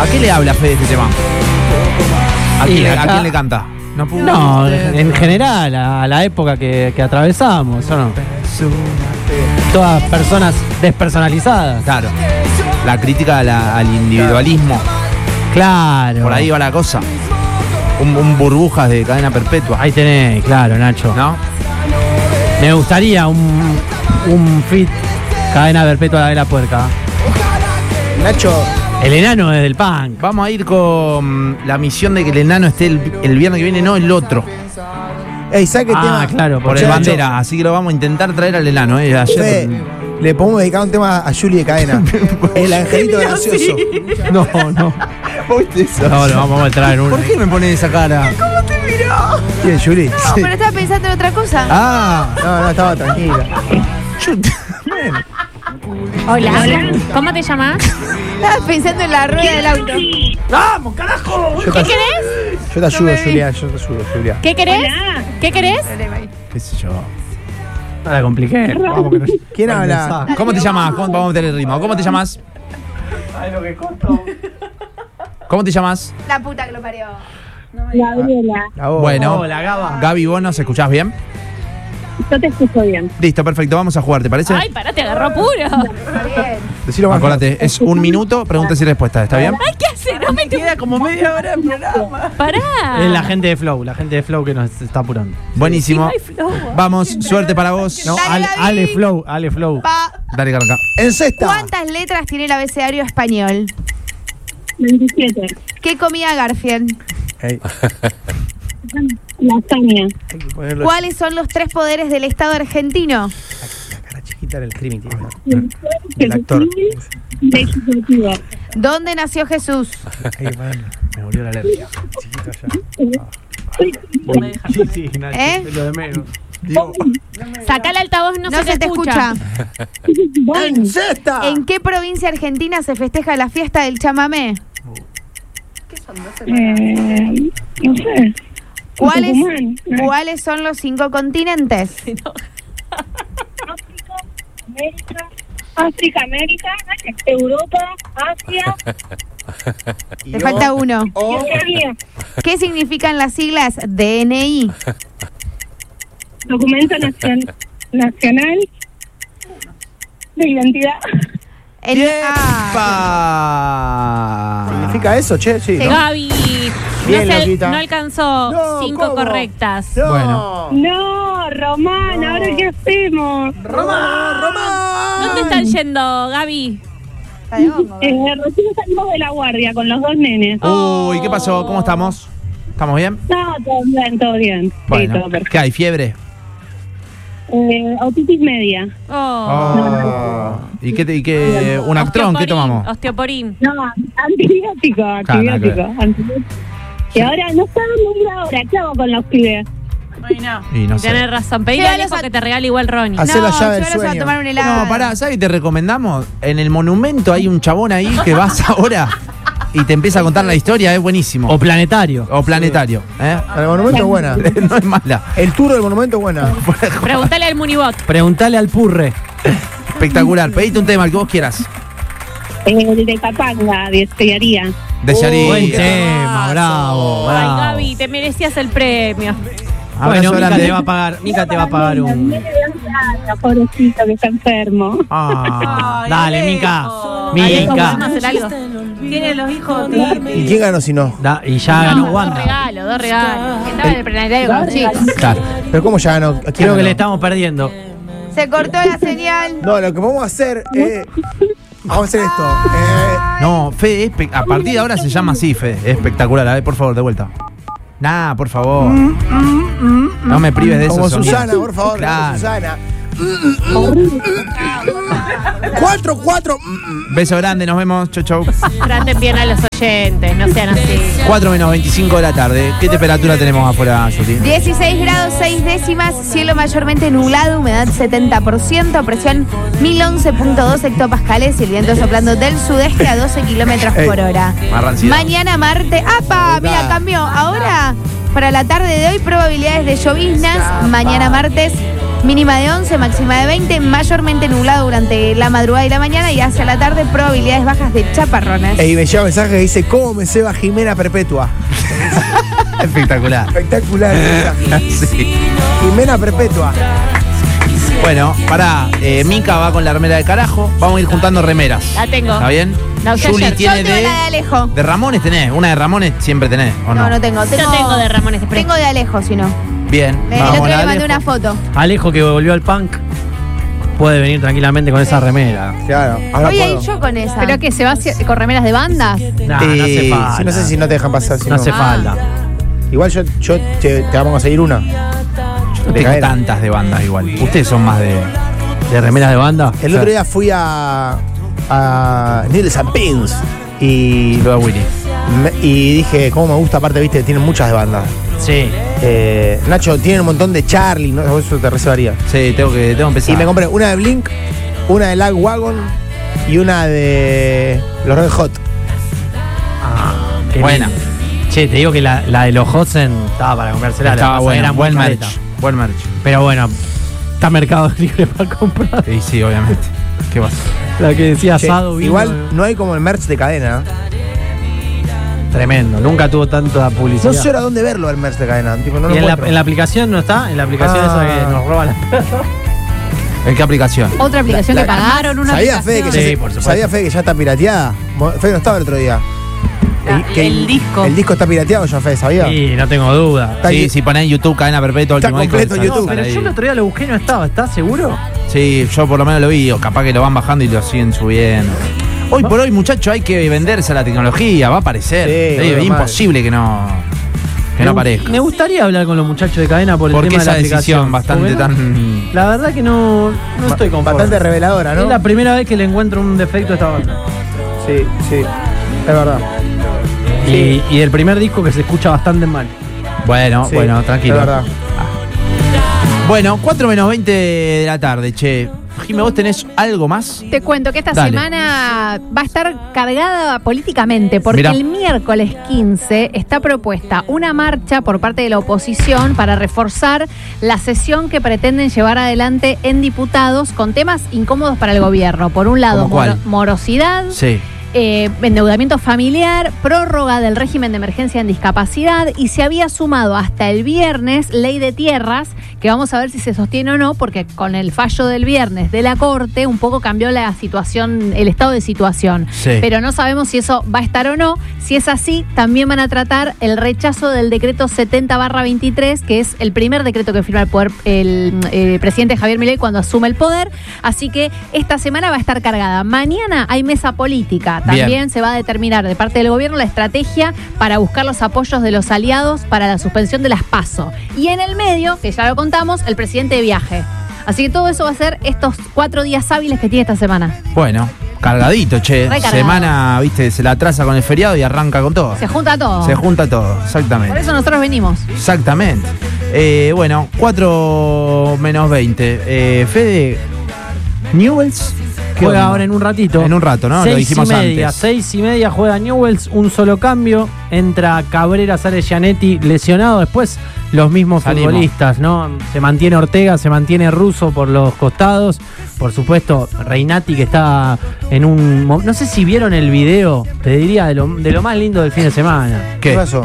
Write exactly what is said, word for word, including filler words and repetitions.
¿A qué le habla Fede este tema? ¿A quién, le, ¿a quién le canta? No, no, en general, a la época que, que atravesamos, ¿o no? Todas personas despersonalizadas. Claro. La crítica a la, al individualismo. Claro. Por ahí va la cosa. Un, un burbujas de cadena perpetua. Ahí tenés, claro, Nacho. ¿No? Me gustaría un, un fit cadena perpetua de la puerca. Nacho. El enano es del punk. Vamos a ir con la misión de que el enano esté el, el viernes que viene, no el otro. Ey, ¿sabes qué ah, tema? claro, por el bandera. Así que lo vamos a intentar traer al enano. Eh. Ayer... Fe, le podemos dedicar un tema a Juli de Cadena. El angelito gracioso. No, no. No, lo vamos a traer un. ¿Por qué me pones esa cara? ¿Cómo te miró? ¿Quién, Juli? No, Sí. pero estaba pensando en otra cosa. Ah, no, no, estaba tranquila. Hola, hola. ¿Cómo te llamas? Estaba pensando en la rueda del auto. ¡vamos, carajo! ¿Qué querés? Yo te ayudo, Julia. Yo te ayudo, Julia. ¿Qué querés? ¿Qué querés? ¿Qué sé yo? No la compliqué. Vamos, que no... ¿Quién habla? ¿Cómo te llamas? ¿Cómo, vamos a meter el ritmo. ¿Cómo te llamas? Ay, lo que corto. ¿Cómo te llamas? La puta que lo parió. Gabriela. Bueno, Hola, Gaba. Gaby, ¿vos nos escuchás bien? Yo te escucho bien. Listo, perfecto. Vamos a jugar, ¿te parece? Ay, pará, te agarró apuro. Está bien. Decilo más. Acordate, es un minuto, preguntas y respuestas, ¿está bien? Ay, ¿qué hace? No me queda como media hora en programa. Pará. Es la gente de Flow, la gente de Flow que nos está apurando. Buenísimo. Vamos, suerte para vos. No, Dale, Ale, Gaby. Ale Flow, Ale Flow. Pa. Dale, Carca. En cesta. ¿Cuántas letras tiene el abecedario español? veintisiete. ¿Qué comía Garfield? Ey, Lasaña. hay que ponerlo. ¿Cuáles son los tres poderes del Estado argentino? La cara chiquita era el crimen. El actor. Legislativo. ¿Dónde nació Jesús? Hay que ponerlo. Me volvió la alergia. Chiquito allá. Sí, sí, Nacho, ¿Eh? es lo de menos. Saca el altavoz, no, No se te escucha. En cesta. ¿En qué provincia argentina se festeja la fiesta del chamamé? Eh, no sé. ¿Cuáles, Tucumán. ¿Cuáles son los cinco continentes? América, África, América, Europa, Asia Te falta uno. y Oceanía. ¿Qué significan las siglas D N I? Documento nacion- Nacional de Identidad. En- Ah, ¡Epa! ¿Significa eso, che? Sí. ¿no? Gaby, Bien, no, se- loquita. no alcanzó No, cinco ¿cómo? correctas. No. Bueno. No, Román, No. ¿ahora qué hacemos? ¡Román! ¡Román! ¿Dónde están yendo, Gaby? está de hongo, ¿verdad? Eh, recién salimos de la guardia con los dos nenes. Uy, ¿qué pasó? ¿Cómo estamos? ¿Estamos bien? No, todo bien, todo bien. Sí, Bueno, todo perfecto. ¿qué hay? ¿Fiebre? Eh, otitis media. Oh. Oh. ¿Y qué? Te, y qué ¿Un actrón? ¿Qué Osteoporín, tomamos? Osteoporín. No, antibiótico, antibiótico. claro. antibiótico. Y ahora no está dando una hora, ¿qué hago con los pibes? Bueno, Y no sé. tenés razón. Pedile al Llévalos hijo a- que te regale igual Ronnie. Hacé la No, llave del llévalos a sueño. tomar un helado. No, pará, ¿sabes qué te recomendamos? En el monumento hay un chabón ahí que vas ahora y te empieza a contar la historia, es buenísimo. O planetario. O planetario, ¿eh? El monumento es buena. No es mala. El tour del monumento es buena. Pregúntale al Munibot. Preguntale al Purre. Espectacular. Pedite un tema, el que vos quieras. Eh, el de Capanga, de Estellaría. De Oh, Yarí. Buen qué tema, temazo. bravo, Ay, bravo. Gaby, te merecías el premio. Bueno, Abrazo Mica grande. te va a pagar, Mica te va a pagar un. Gracias, pobrecito que está enfermo. Ah, Ay, dale, Alejo. Mica. Alejo, ¿podemos Mica. hacer algo? Tiene los hijos. ¿Y quién ganó si no? Da- y ya ganó Dos Wanda. regalos, dos regalos. Estaba en el planetario con los chicos. Claro. ¿Pero cómo ya ganó? ¿Quién Creo que ganó? le estamos perdiendo. Se cortó la señal. No, lo que vamos a hacer es... Vamos a hacer esto. Eh, No, Fede, espe- a partir de ahora se llama así, Fede. Es espectacular. A ver, por favor, de vuelta. Nah, por favor. No me prives de eso. como Susana, por favor. Como Claro. Susana. Cuatro, cuatro. Beso grande, nos vemos. Chau, chau. Traten bien a los oyentes, no sean así. cuatro menos veinticinco de la tarde. ¿Qué temperatura tenemos afuera, Juli? dieciséis grados seis décimas, cielo mayormente nublado, humedad setenta por ciento, presión mil once punto dos hectopascales y el viento soplando del sudeste a doce kilómetros por hora. Más ranciedad. Mañana martes, ¡apa! Mira, cambió. Ahora, para la tarde de hoy, probabilidades de lloviznas. Mañana martes, Mínima de once, máxima de veinte, mayormente nublado durante la madrugada y la mañana y hacia la tarde probabilidades bajas de chaparrones. Y me llega un mensaje que dice, ¿cómo me ceba Jimena Perpetua? Espectacular. Espectacular el mensaje. Sí. Jimena Perpetua. Bueno, pará, eh, Mica va con la remera de carajo. Vamos a ir juntando remeras. La tengo. ¿Está bien? La usé Juli ayer. tiene Yo tengo de. la de Alejo. De Ramones tenés. Una de Ramones siempre tenés, ¿o no? No, no tengo. tengo Yo tengo de Ramones Express. Tengo de Alejo, si no. Bien. El vamos otro a día la le mandé Alejo. una foto. Alejo, que volvió al punk, puede venir tranquilamente con esa remera. Claro. Ahora Voy a puedo. ir yo con esa. ¿Pero que se va hacia- con remeras de bandas? Nah, no hace Eh, falta. sí, no sé si no te dejan pasar. si No hace no. falta. Igual yo, yo te, te vamos a seguir una. No De tengo cadena. tantas de bandas igual. Ustedes son más de. ¿De remeras de banda? El otro día fui a, a Needles and Pins y, Lo de Willy. me- y dije, ¿cómo me gusta? Aparte, viste, tienen muchas de bandas. Sí. Eh, Nacho, tienen un montón de Charlie, ¿no? Eso te reservaría. Sí, tengo que, tengo que empezar. Y me compré una de Blink, una de Lagwagon y una de los Red Hot. Ah, qué Buena. lindo. Che, te digo que la, la de los Hudson estaba para comérsela. la Estaba pasa que buena. era muy Buen merch. careta. Buen merch. Pero bueno, está Mercado Libre para comprar. Sí, sí, obviamente. ¿Qué vas? La que decía Che, asado, vino. igual no hay como el merch de cadena. Tremendo. Nunca tuvo tanta publicidad. No sé ahora dónde verlo el merch de cadena. Tipo, no lo y en la, encuentro. en la aplicación no está, en la aplicación Ah. esa que nos roba la ¿En qué aplicación? Otra aplicación La- que pagaron, una ¿Sabía Fede, que ya, Sí, se- por supuesto. ¿Sabía Fede que ya está pirateada? Mo- Fede no estaba el otro día. La- que el disco. El disco está pirateado ya, Fede, ¿sabía? Sí, no tengo duda. Está Sí, ahí. si ponés en YouTube cadena perpetua, Está último disco, completo en sale- YouTube. sale Pero ahí. yo el otro día lo busqué y no estaba. ¿Estás seguro? Sí, yo por lo menos lo vi, o capaz que lo van bajando y lo siguen subiendo. Hoy por hoy, muchachos, hay que venderse a la tecnología, va a aparecer. Sí, es normal. imposible que no, que Me no gu- aparezca. Me gustaría hablar con los muchachos de cadena por el Porque tema de la esa decisión aplicación. bastante Porque no- tan. La verdad que no, no estoy conforme. Bastante reveladora, ¿no? Es la primera vez que le encuentro un defecto a esta banda. Sí, sí. Es verdad. Y, y el primer disco que se escucha bastante mal. Bueno, Sí, bueno, tranquilo. Es verdad. Bueno, cuatro menos veinte de la tarde, che. Jimé, ¿vos tenés algo más? Te cuento que esta Dale. semana va a estar cargada políticamente porque Mirá. el miércoles quince está propuesta una marcha por parte de la oposición para reforzar la sesión que pretenden llevar adelante en diputados con temas incómodos para el gobierno. Por un lado, ¿Cómo cuál? moro- morosidad, Sí. eh, endeudamiento familiar, prórroga del régimen de emergencia en discapacidad y se había sumado hasta el viernes ley de tierras, que vamos a ver si se sostiene o no, porque con el fallo del viernes de la Corte un poco cambió la situación, el estado de situación. Sí. Pero no sabemos si eso va a estar o no. Si es así, también van a tratar el rechazo del decreto setenta barra veintitrés, que es el primer decreto que firma el, poder, el eh, presidente Javier Milei cuando asume el poder. Así que esta semana va a estar cargada. Mañana hay mesa política. También Bien. se va a determinar de parte del gobierno la estrategia para buscar los apoyos de los aliados para la suspensión de las PASO. Y en el medio, que ya lo contamos, el presidente de viaje. Así que todo eso va a ser estos cuatro días hábiles que tiene esta semana. Bueno, cargadito, che. Recargado. Semana, viste, se la atrasa con el feriado y arranca con todo. Se junta todo. Se junta todo, Por exactamente. eso nosotros venimos. Exactamente. Eh, bueno, cuatro menos veinte. Eh, Fede, Newells. ¿Qué Juega onda? ahora en un ratito. En un rato, ¿no? Lo Seis dijimos y media, antes. Seis y media juega Newells, un solo cambio. Entra Cabrera, sale Gianetti lesionado. Después los mismos Salimos. futbolistas, ¿no? Se mantiene Ortega, se mantiene Russo por los costados. Por supuesto, Reinati, que está en un... mo- No sé si vieron el video, te diría, de lo, de lo más lindo del fin de semana. ¿Qué ¿Qué? pasó?